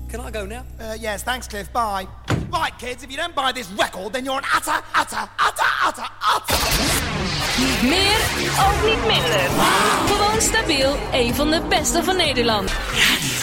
Can I go now? Yes, thanks, Cliff. Bye. Right, kids, if you don't buy this record, then you're an utter. Niet meer, ook niet minder. Gewoon stabiel, een van de beste van Nederland.